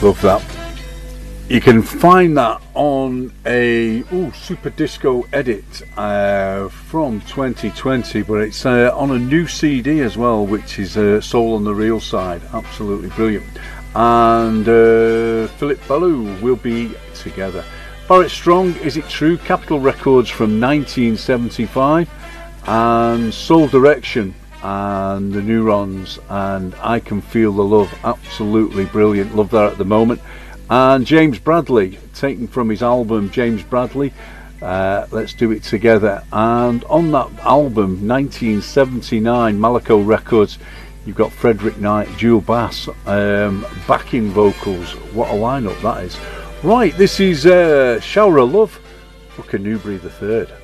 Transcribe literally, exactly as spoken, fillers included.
Love that. You can find that on a ooh, Super Disco edit uh, from twenty twenty, but it's uh, on a new C D as well, which is uh, Soul on the Real Side. Absolutely brilliant. And uh, Philip Ballou will be together. Barrett Strong, Is It True? Capitol Records from nineteen seventy-five, and Soul Direction and the Neurons and I Can Feel the Love. Absolutely brilliant. Love that at the moment. And James Bradley, taken from his album James Bradley, uh, Let's Do It Together. And on that album, nineteen seventy-nine, Malaco Records, you've got Frederick Knight, dual bass, um, backing vocals. What a lineup that is. Right, this is uh, Shower of Love, Bucca Newbury the third.